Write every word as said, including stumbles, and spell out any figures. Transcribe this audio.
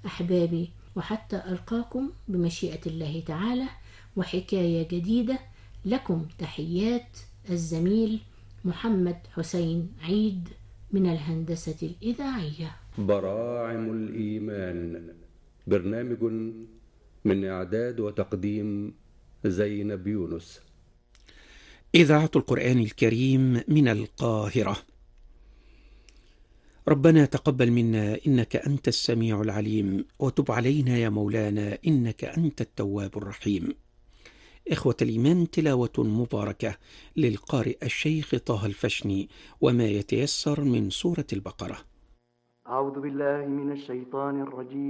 أحبابي، وحتى ألقاكم بمشيئة الله تعالى وحكاية جديدة، لكم تحيات الزميل محمد حسين عيد من الهندسة الإذاعية. براعم الإيمان، برنامج من إعداد وتقديم زينب يونس. إذاعة القرآن الكريم من القاهرة. ربنا تقبل منا إنك أنت السميع العليم، وتب علينا يا مولانا إنك أنت التواب الرحيم. إخوة الإيمان، تلاوة مباركة للقارئ الشيخ طه الفشني وما يتيسر من سورة البقرة. أعوذ بالله من الشيطان الرجيم.